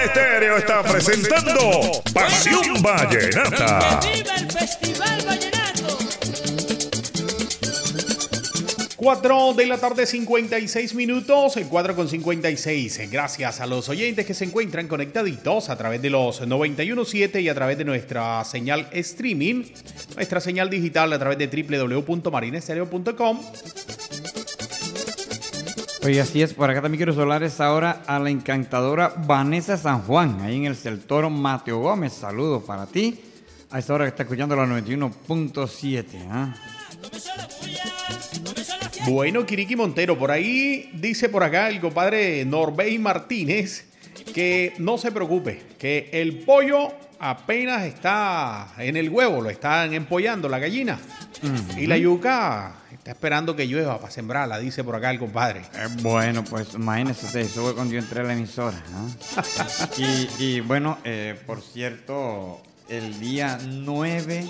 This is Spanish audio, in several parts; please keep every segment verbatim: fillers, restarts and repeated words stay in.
Estéreo está presentando Pasión Vallenata. ¡Que viva el Festival Vallenato! cuatro de la tarde, cincuenta y seis minutos, el cuatro con cincuenta y seis. Gracias a los oyentes que se encuentran conectaditos a través de los noventa y uno punto siete y a través de nuestra señal streaming, nuestra señal digital a través de doble u doble u doble u punto marinestereo punto com. Oye, así es, por acá también quiero solarles ahora a la encantadora Vanessa San Juan, ahí en el sector Mateo Gómez. Saludos para ti, a esta hora que está escuchando la noventa y uno punto siete. ¿eh? Bueno, Kiriki Montero, por ahí dice por acá el compadre Norbey Martínez que no se preocupe, que el pollo apenas está en el huevo, lo están empollando la gallina. Uh-huh. Y la yuca está esperando que llueva para sembrarla, dice por acá el compadre. Eh, bueno, pues imagínese usted, eso fue cuando yo entré a la emisora. ¿no? y, y bueno, eh, por cierto, el día nueve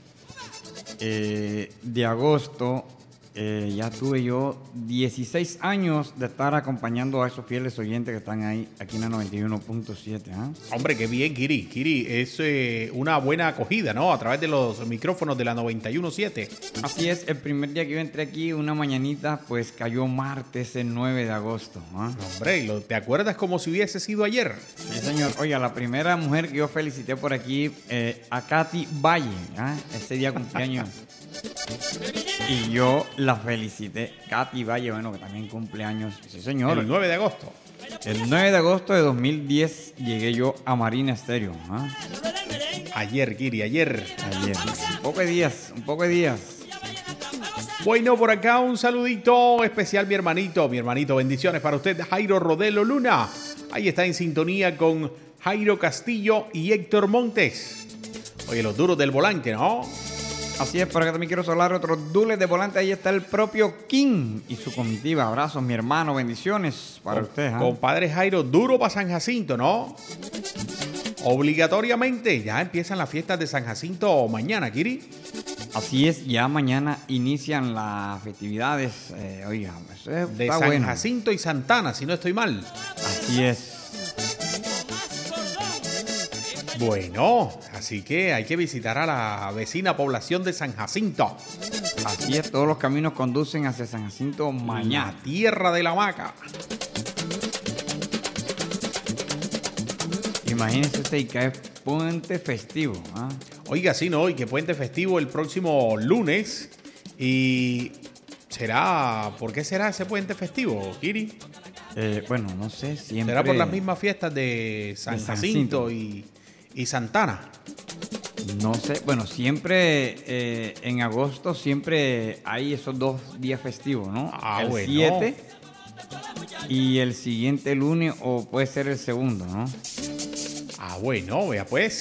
eh, de agosto eh, ya tuve yo dieciséis años de estar acompañando a esos fieles oyentes que están ahí, aquí en la noventa y uno punto siete. ¿eh? Hombre, qué bien, Kiri. Kiri, es eh, una buena acogida, ¿no? A través de los micrófonos de la noventa y uno punto siete. Así es, el primer día que yo entré aquí, una mañanita, pues cayó martes, el nueve de agosto. ¿eh? Hombre, lo, ¿te acuerdas como si hubiese sido ayer? Sí, señor. Oiga, la primera mujer que yo felicité por aquí, eh, a Katy Valle, ¿eh? Ese día cumpleaños. Y yo la felicité. Katy Valle, bueno, que también cumpleaños. Sí, señor. El nueve de agosto. El nueve de agosto de dos mil diez llegué yo a Marina Estéreo. ¿eh? Ayer, Kiri, ayer. Ayer. Un poco de días, un poco de días. Bueno, por acá un saludito especial, mi hermanito. Mi hermanito, bendiciones para usted, Jairo Rodelo Luna. Ahí está en sintonía con Jairo Castillo y Héctor Montes. Oye, los duros del volante, ¿no? Así es, por acá también quiero solar otros dules de volante. Ahí está el propio King y su comitiva. Abrazos, mi hermano, bendiciones para Com- usted. ¿eh? Compadre Jairo, duro para San Jacinto, ¿no? Obligatoriamente, ya empiezan las fiestas de San Jacinto mañana, Kiri. Así es, ya mañana inician las festividades. Eh, oiga, eso es, De está San bueno. Jacinto y Santana, si no estoy mal. Así es. Bueno, así que hay que visitar a la vecina población de San Jacinto. Así es, todos los caminos conducen hacia San Jacinto mañana. La tierra de la vaca. Imagínese usted y que es puente festivo. ¿eh? Oiga, sí, ¿no? Y que puente festivo el próximo lunes. Y será... ¿Por qué será ese puente festivo, Kiri? Eh, bueno, no sé, siempre... ¿Será por las mismas fiestas de San, de San Jacinto, Jacinto. y, y Santana? No sé, bueno, siempre eh, en agosto siempre hay esos dos días festivos, ¿no? Ah, el bueno. siete y el siguiente lunes, o puede ser el segundo, ¿no? Ah, bueno, vea pues.